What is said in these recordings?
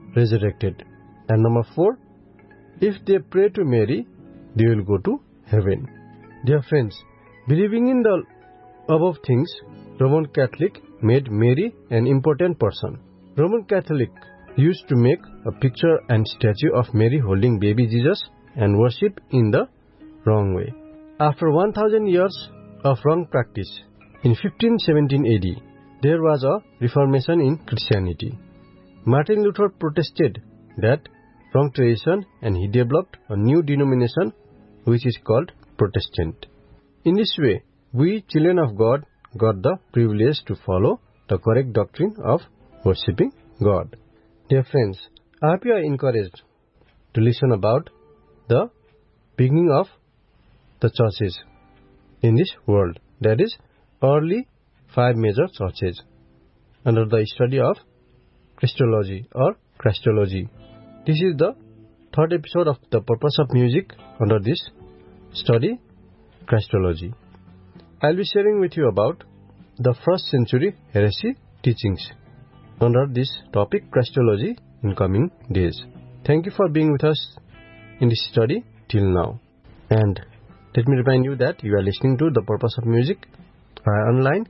resurrected. And number 4, if they pray to Mary, they will go to heaven. Dear friends, believing in the above things, Roman Catholic made Mary an important person. Roman Catholic used to make a picture and statue of Mary holding baby Jesus and worship in the wrong way. After 1000 years of wrong practice, in 1517 AD, there was a reformation in Christianity. Martin Luther protested that wrong tradition and he developed a new denomination which is called Protestant. In this way, we children of God got the privilege to follow the correct doctrine of worshipping God. Dear friends, I hope you are encouraged to listen about the beginning of the churches in this world. That is, early 5 major churches under the study of Christology or Christology. This is the 3rd episode of The Purpose of Music under this study, Christology. I will be sharing with you about the 1st century heresy teachings under this topic, Christology, in coming days. Thank you for being with us in this study till now. And let me remind you that you are listening to The Purpose of Music online,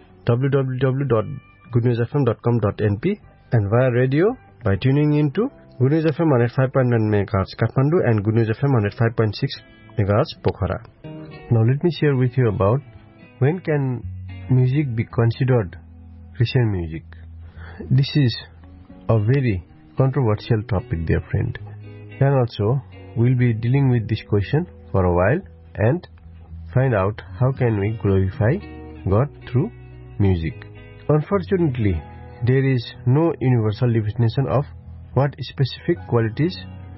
www.goodnewsfm.com.np, and via radio by tuning into Good News FM 105.9 MHz Kathmandu and Good News FM 105.6 MHz Pokhara. Now let me share with you about when can music be considered Christian music. This is a very controversial topic, dear friend. And also, we'll be dealing with this question for a while and find out how can we glorify God through music. Unfortunately, there is no universal definition of what specific qualities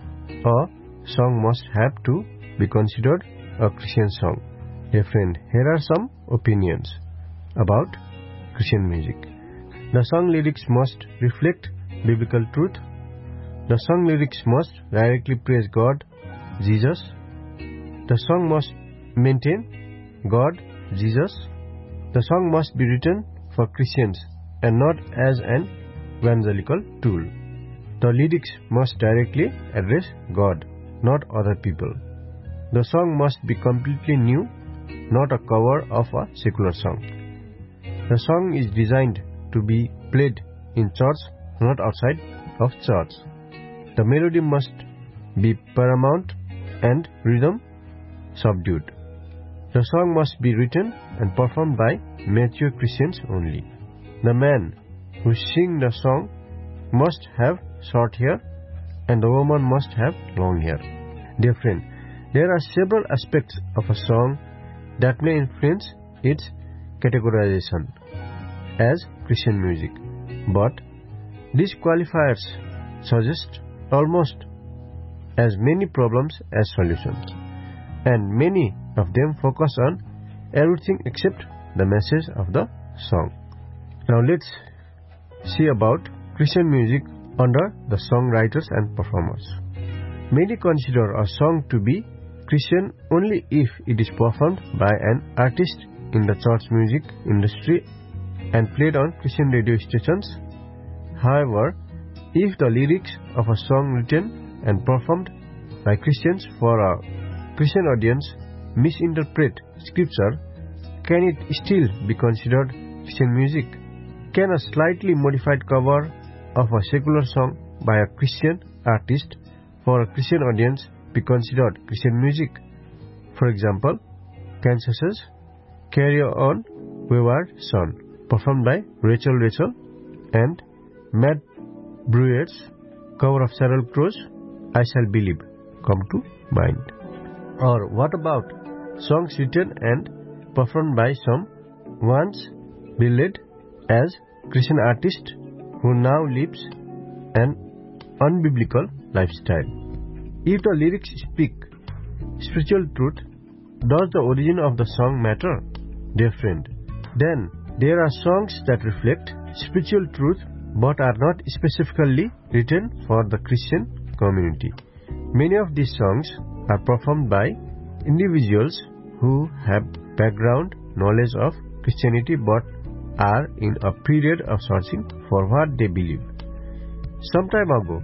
a song must have to be considered a Christian song. Dear friend, here are some opinions about Christian music. The song lyrics must reflect biblical truth. The song lyrics must directly praise God, Jesus. The song must maintain God, Jesus. The song must be written for Christians and not as an evangelical tool. The lyrics must directly address God, not other people. The song must be completely new, not a cover of a secular song. The song is designed to be played in church, not outside of church. The melody must be paramount and rhythm subdued. The song must be written and performed by mature Christians only. The man who sings the song must have short hair and the woman must have long hair. Dear friend, there are several aspects of a song that may influence its categorization as Christian music, but these qualifiers suggest almost as many problems as solutions, and many of them focus on everything except the message of the song. Now let's see about Christian music under the songwriters and performers. Many consider a song to be Christian only if it is performed by an artist in the church music industry and played on Christian radio stations. However, if the lyrics of a song written and performed by Christians for a Christian audience misinterpret scripture, can it still be considered Christian music? Can a slightly modified cover of a secular song by a Christian artist for a Christian audience be considered Christian music? For example, Kansas's Carry On Wayward Son, performed by Rachel and Matt Brewer's cover of Sheryl Crow's I Shall Believe come to mind. Or what about songs written and performed by some once billed as Christian artist who now lives an unbiblical lifestyle? If the lyrics speak spiritual truth, does the origin of the song matter? Dear friend, then there are songs that reflect spiritual truth but are not specifically written for the Christian community. Many of these songs are performed by individuals who have background knowledge of Christianity but are in a period of searching for what they believe. Some time ago,